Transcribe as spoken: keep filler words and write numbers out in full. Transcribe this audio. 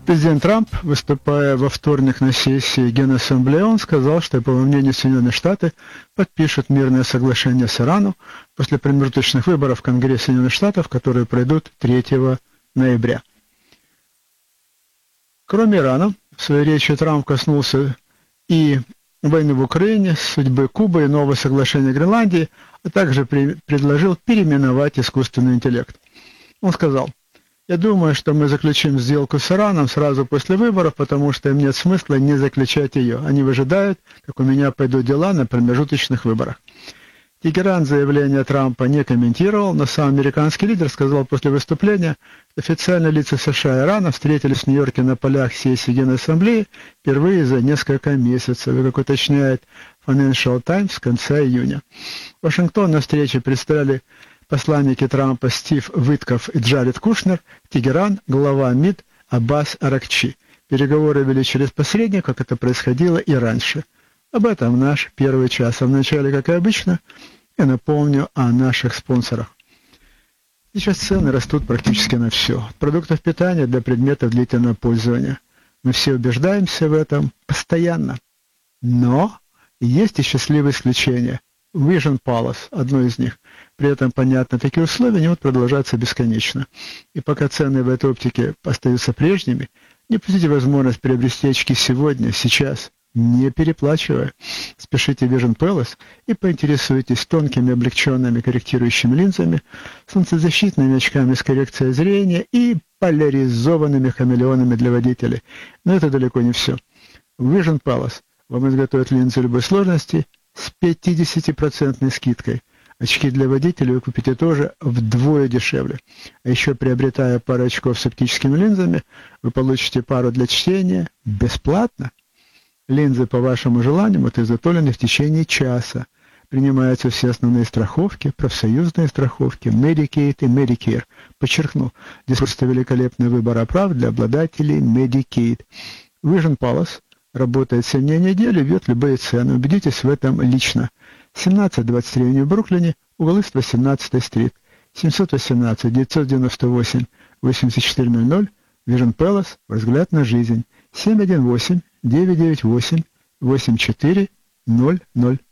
Президент Трамп, выступая во вторник на сессии Генассамблеи, он сказал, что, по его мнению, Соединенные Штаты подпишут мирное соглашение с Ираном после промежуточных выборов в Конгресс Соединенных Штатов, которые пройдут третьего ноября. Кроме Ирана, в своей речи Трамп коснулся и войны в Украине, судьбы Кубы и нового соглашения Гренландии, а также при- предложил переименовать искусственный интеллект. Он сказал: «Я думаю, что мы заключим сделку с Ираном сразу после выборов, потому что им нет смысла не заключать ее. Они выжидают, как у меня пойдут дела на промежуточных выборах». Тегеран заявление Трампа не комментировал, но сам американский лидер сказал после выступления, что официальные лица США и Ирана встретились в Нью-Йорке на полях сессии Генассамблеи впервые за несколько месяцев, и, как уточняет Financial Times, в конце июня. Вашингтон на встрече представили посланники Трампа Стив Уиткоф и Джаред Кушнер, Тегеран, глава МИД Аббас Аракчи. Переговоры вели через посредника, как это происходило и раньше. Об этом наш первый час. А вначале, как и обычно, я напомню о наших спонсорах. Сейчас цены растут практически на все. От продуктов питания до предметов длительного пользования. Мы все убеждаемся в этом постоянно. Но есть и счастливые исключения. Vision Palace – одно из них. При этом, понятно, такие условия не будут продолжаться бесконечно. И пока цены в этой оптике остаются прежними, не упустите возможность приобрести очки сегодня, сейчас, не переплачивая. Спешите в Vision Palace и поинтересуйтесь тонкими облегченными корректирующими линзами, солнцезащитными очками с коррекцией зрения и поляризованными хамелеонами для водителей. Но это далеко не все. В Vision Palace вам изготовят линзы любой сложности с пятидесятипроцентной скидкой. Очки для водителей вы купите тоже вдвое дешевле. А еще, приобретая пару очков с оптическими линзами, вы получите пару для чтения бесплатно. Линзы по вашему желанию будут изготовлены в течение часа. Принимаются все основные страховки, профсоюзные страховки, Medicaid и Medicare. Подчеркну, здесь просто великолепный выбор оправ для обладателей Medicaid. Vision Palace работает семь дней в неделю, бьет любые цены. Убедитесь в этом лично. семнадцать двадцать три в Бруклине, угол Ист восемнадцатая стрит, семьсот восемнадцать девятьсот девяносто восемь восемьдесят четыре ноль ноль, Vision Palace, взгляд на жизнь, семь один восемь девять девять восемь восемь четыре ноль ноль.